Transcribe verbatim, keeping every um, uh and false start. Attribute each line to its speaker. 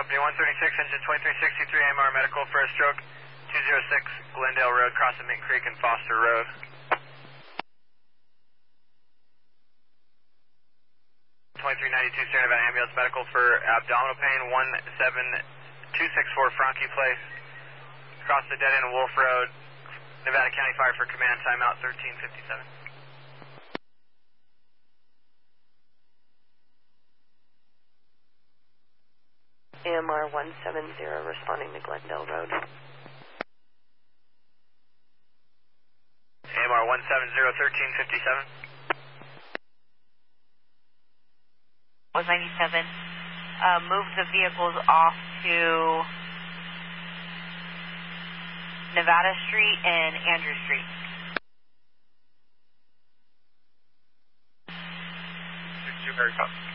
Speaker 1: B one thirty-six, engine twenty-three sixty-three, A M R medical for a stroke, two oh six Glendale Road, crossing Mink Creek and Foster Road. twenty-three ninety-two, Sierra Nevada ambulance medical for abdominal pain, one seven two six four Franke Place, across the dead end of Wolf Road, Nevada County Fire for command, timeout thirteen fifty-seven.
Speaker 2: A M R one seven zero responding to Glendale Road.
Speaker 1: A M R one seven zero, thirteen fifty-seven.
Speaker 3: one ninety-seven, uh, move the vehicles off to Nevada Street and Andrew Street.
Speaker 1: six two, very close.